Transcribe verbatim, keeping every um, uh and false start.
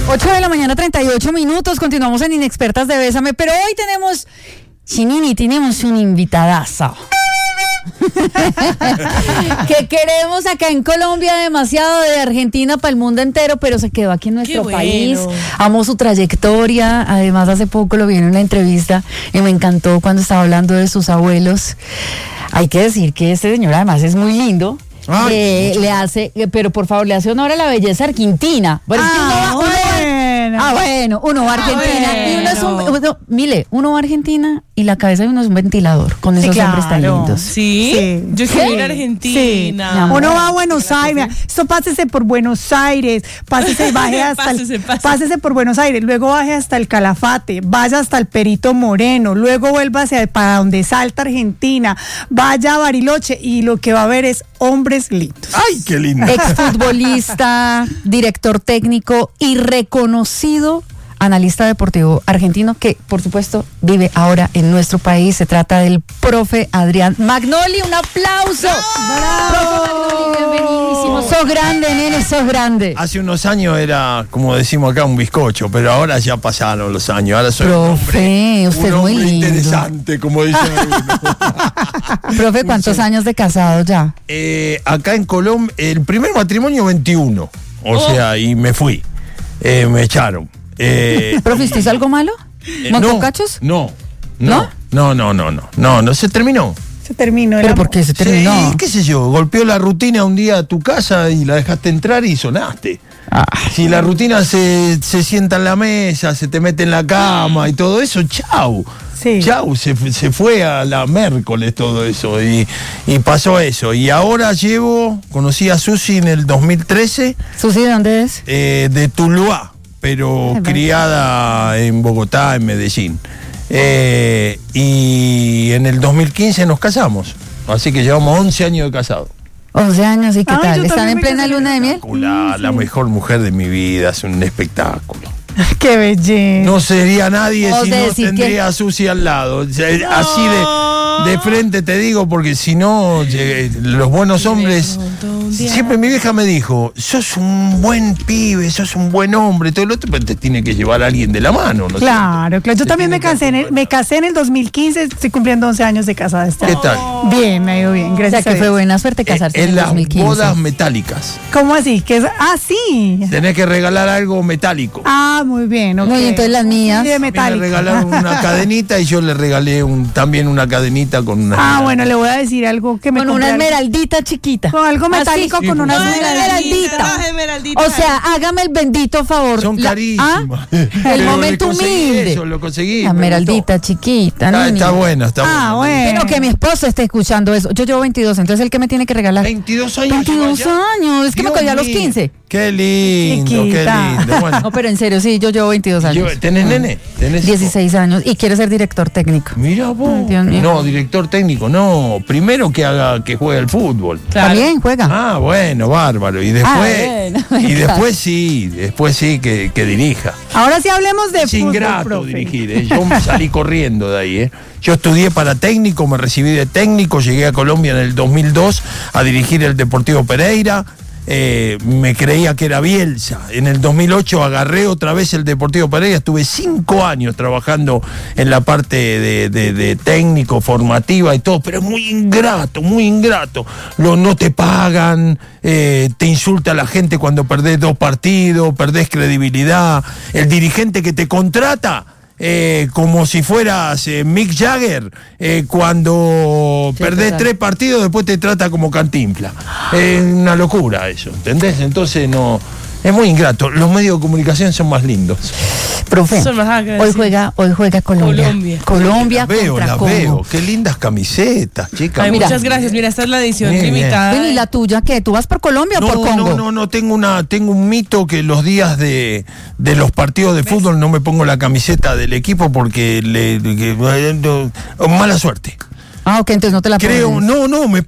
ocho de la mañana, treinta y ocho minutos. Continuamos en Inexpertas de Bésame, pero hoy tenemos, Chinini, tenemos un invitadazo. que queremos acá en Colombia demasiado, de Argentina para el mundo entero, pero se quedó aquí en nuestro Qué país. bueno. Amo su trayectoria. Además, hace poco lo vi en una entrevista y me encantó cuando estaba hablando de sus abuelos. Hay que decir que este señor además es muy lindo. Ay, Eh, le hace, eh, pero por favor, le hace honor a la belleza argentina. Pero es que uno va- uno va- bueno. Ah, bueno, uno va a Argentina bueno. y uno es un, uno- mire, uno va a Argentina y la cabeza de uno es un ventilador con Sí, esos hombres tan claro. lindos. ¿Sí? Sí. Yo ¿Qué? quiero ir a Mi Argentina. amor. Uno va a Buenos Aires, esto pásese por Buenos Aires, pásese, baje hasta Pásese, el, pásese. pásese por Buenos Aires, luego baje hasta el Calafate, vaya hasta el Perito Moreno, luego vuelva hacia para donde Salta, Argentina, vaya a Bariloche y lo que va a ver es hombres lindos. ¡Ay, qué lindo! Exfutbolista, director técnico y reconocido analista deportivo argentino que, por supuesto, vive ahora en nuestro país. Se trata del profe Adrián Magnoli. ¡Un aplauso! ¡Bravo! Profe Magnoli, bienvenidísimo. Sos grande, nene, sos grande. Hace unos años era, como decimos acá, un bizcocho, pero ahora ya pasaron los años. Ahora soy Profe, un hombre, usted un es muy hombre lindo. interesante, como dicen algunos. Profe, ¿cuántos años de casado ya? Eh, acá en Colombia, el primer matrimonio veintiuno, o Oh. sea, y me fui, eh, me echaron. Eh, ¿Profe, usted hizo algo malo? eh, ¿Montó no, cachos? No, no, no, no, no, no, no, no, se terminó. Se terminó el ¿Pero amor. por qué se terminó? Sí, qué sé yo, golpeó la rutina un día a tu casa y la dejaste entrar y sonaste. Ah. Si la rutina se, se sienta en la mesa, se te mete en la cama y todo eso, chau. Sí. Chau, se, fu- se fue a la miércoles todo eso y, y pasó eso. Y ahora llevo, conocí a Susi en el dos mil trece, ¿Susi de dónde es? eh, de Tuluá, pero Ay, criada en Bogotá, en Medellín. Eh, y en el dos mil quince nos casamos, así que llevamos once años de casado. once años, ¿y qué Ay, tal? yo ¿Están también en me plena casé luna de miel? Espectacular, la mejor mujer de mi vida, es un espectáculo. Qué belleza. No sería nadie O si de no decir tendría a Susi al lado. O sea, así de, de frente te digo, porque si no, eh, los buenos hombres. Siempre mi vieja me dijo: sos un buen pibe, sos un buen hombre, todo lo otro, pero te tiene que llevar a alguien de la mano, ¿no es Claro, cierto? claro. Yo Te también tiene me casé, en el, que me casé en el dos mil quince, estoy cumpliendo once años de casada este ¿Qué año. tal? Bien, me ha ido bien, O sea, gracias que a fue Dios. buena suerte casarse Eh, en en el las dos mil quince. bodas metálicas. ¿Cómo así? ¿Qué es? Ah, sí. Tenés que regalar algo metálico. Ah, muy bien, ok. No, y entonces las mías. Sí, de A mí le metálico. regalaron una cadenita y yo le regalé un, también una cadenita con una. Ah, bueno, le voy a decir algo que me Con una compré algo- esmeraldita chiquita. Con algo metálico, Así. Sí, con una pues. esmeraldita. Las esmeralditas. O sea, hágame el bendito favor. Son La- carísimas. ¿Ah? El Pero momento le conseguí humilde. eso, lo conseguí. La me esmeraldita gustó. chiquita. Está, nini. está bueno, está Ah, bueno. bueno. Pero que mi esposo esté escuchando eso. Yo llevo veintidós, entonces él que me tiene que regalar. veintidós años. veintidós lleva ya. años, es que me Dios cogí a los mío. quince. Qué lindo, Chiquita. qué lindo. Bueno, No, pero en serio, sí, yo llevo veintidós años. yo- ¿tenés nene? ¿Tenés hijo? dieciséis años y quiere ser director técnico. Mira vos. Ay, Dios mío. No, director técnico, no. Primero que haga, que juegue al fútbol. Claro. También juega. Ah, bueno, bárbaro. Y después, Ah, bueno, y claro. después sí, después sí que, que dirija. Ahora sí hablemos de Es fútbol, ingrato profe. dirigir, ¿eh? Yo me salí corriendo de ahí. ¿eh? Yo estudié para técnico, me recibí de técnico, llegué a Colombia en el dos mil dos a dirigir el Deportivo Pereira. Eh, me creía que era Bielsa. En el dos mil ocho agarré otra vez el Deportivo Pereira. Estuve cinco años trabajando en la parte de, de- de técnico, formativa y todo, pero es muy ingrato, muy ingrato. Lo, no te pagan, eh, te insulta la gente cuando perdés dos partidos, perdés credibilidad. El dirigente que te contrata, eh, como si fueras eh, Mick Jagger, eh, cuando Sí, perdés total. tres partidos, después te trata como Cantinflas. Es una locura eso, ¿entendés? Entonces no, es muy ingrato. Los medios de comunicación son más lindos. Profe, Son más hoy agradecidos. juega, hoy juega Colombia. Colombia. Colombia Las veo, contra las Congo. veo. Qué lindas camisetas, chicas. Ay, Mira. muchas gracias. Mira, esta es la edición Bien, bien. limitada. Bueno, ¿y la tuya qué? ¿Tú vas por Colombia o por No, Congo? no, no, no, tengo una, tengo un mito que los días de, de los partidos de fútbol no me pongo la camiseta del equipo porque le, que- no, mala suerte. Ah, ok, entonces no te la Creo, pones. no, no, me